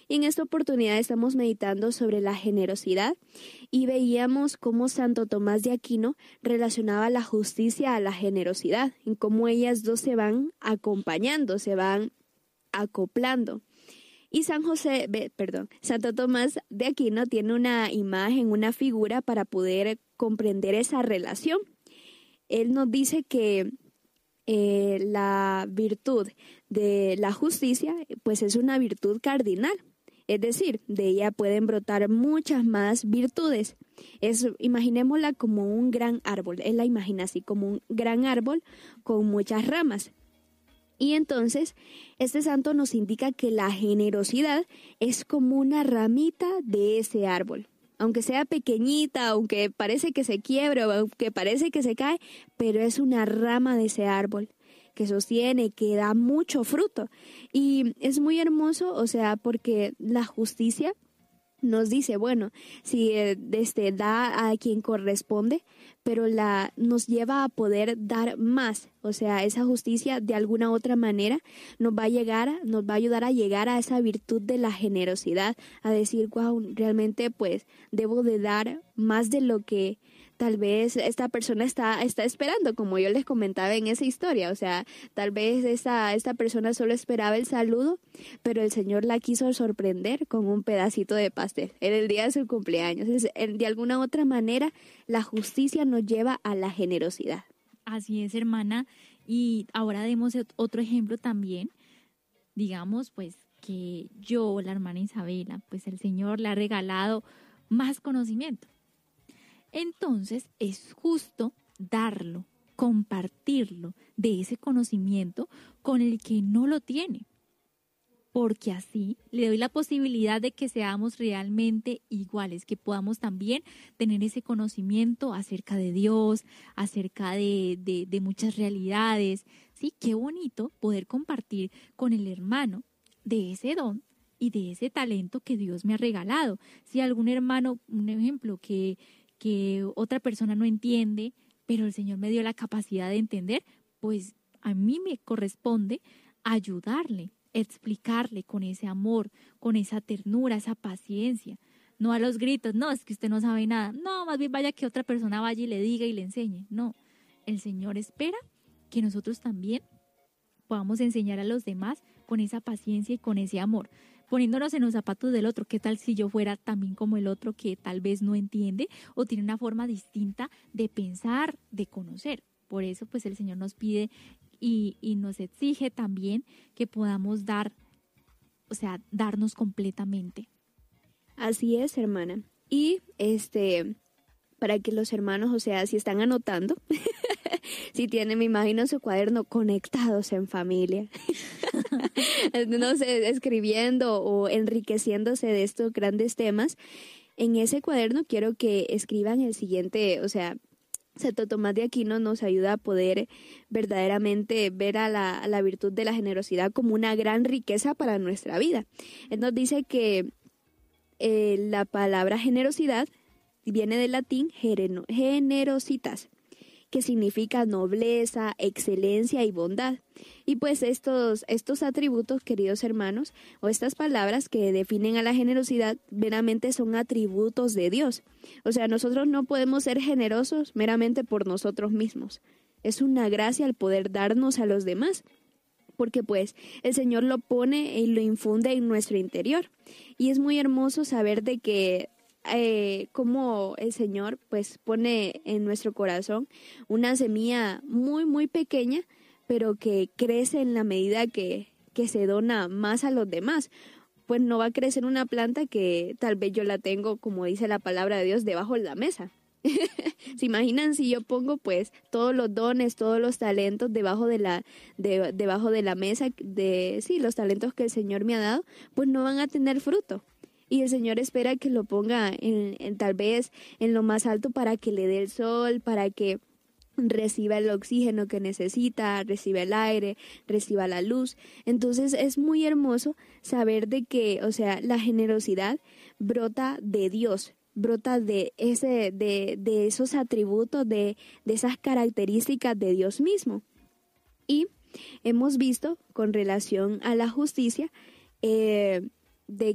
Y en esta oportunidad estamos meditando sobre la generosidad y veíamos cómo Santo Tomás de Aquino relacionaba la justicia a la generosidad, en cómo ellas dos se van acompañando, se van acoplando. Y Santo Tomás de Aquino tiene una imagen, una figura para poder comprender esa relación. Él nos dice que la virtud de la justicia pues es una virtud cardinal, es decir, de ella pueden brotar muchas más virtudes. Imaginémosla como un gran árbol, él la imagina así como un gran árbol con muchas ramas. Y entonces este santo nos indica que la generosidad es como una ramita de ese árbol. Aunque sea pequeñita, aunque parece que se quiebra, aunque parece que se cae, pero es una rama de ese árbol que sostiene, que da mucho fruto. Y es muy hermoso, o sea, porque la justicia nos dice, bueno, si da a quien corresponde, pero nos lleva a poder dar más. O sea, esa justicia de alguna otra manera nos va a ayudar a llegar a esa virtud de la generosidad, a decir, wow, realmente pues debo de dar más de lo que tal vez esta persona está esperando, como yo les comentaba en esa historia. O sea, tal vez esta persona solo esperaba el saludo, pero el Señor la quiso sorprender con un pedacito de pastel en el día de su cumpleaños. De alguna otra manera, la justicia nos lleva a la generosidad. Así es, hermana. Y ahora demos otro ejemplo también. Digamos, pues, que yo, la hermana Isabela, pues el Señor le ha regalado más conocimiento. Entonces es justo darlo, compartirlo de ese conocimiento con el que no lo tiene, porque así le doy la posibilidad de que seamos realmente iguales, que podamos también tener ese conocimiento acerca de Dios, acerca de muchas realidades. Sí, qué bonito poder compartir con el hermano de ese don y de ese talento que Dios me ha regalado. Si algún hermano, un ejemplo, que otra persona no entiende, pero el Señor me dio la capacidad de entender, pues a mí me corresponde ayudarle, explicarle con ese amor, con esa ternura, esa paciencia. No a los gritos, no, es que usted no sabe nada. No, más bien vaya que otra persona vaya y le diga y le enseñe. No, el Señor espera que nosotros también podamos enseñar a los demás con esa paciencia y con ese amor, poniéndonos en los zapatos del otro. ¿Qué tal si yo fuera también como el otro que tal vez no entiende o tiene una forma distinta de pensar, de conocer? Por eso pues el Señor nos pide y nos exige también que podamos darnos completamente. Así es, hermana. Y para que los hermanos, o sea, si están anotando, si tienen, me imagino, su cuaderno, conectados en familia, no sé, escribiendo o enriqueciéndose de estos grandes temas, en ese cuaderno quiero que escriban el siguiente, o sea, Santo Tomás de Aquino nos ayuda a poder verdaderamente ver a la virtud de la generosidad como una gran riqueza para nuestra vida. Él nos dice que la palabra generosidad viene del latín generositas, que significa nobleza, excelencia y bondad. Y pues estos atributos, queridos hermanos, o estas palabras que definen a la generosidad, meramente son atributos de Dios. O sea, nosotros no podemos ser generosos meramente por nosotros mismos. Es una gracia el poder darnos a los demás, porque pues el Señor lo pone y lo infunde en nuestro interior. Y es muy hermoso saber de que como el Señor pues pone en nuestro corazón una semilla muy muy pequeña, pero que crece en la medida que se dona más a los demás. Pues no va a crecer una planta que tal vez yo la tengo, como dice la palabra de Dios, debajo de la mesa. ¿Se imaginan si yo pongo pues todos los dones, todos los talentos debajo de la mesa, los talentos que el Señor me ha dado? Pues no van a tener fruto. Y el Señor espera que lo ponga tal vez en lo más alto para que le dé el sol, para que reciba el oxígeno que necesita, reciba el aire, reciba la luz. Entonces es muy hermoso saber de que, o sea, la generosidad brota de Dios, brota de esos atributos, de esas características de Dios mismo. Y hemos visto con relación a la justicia, de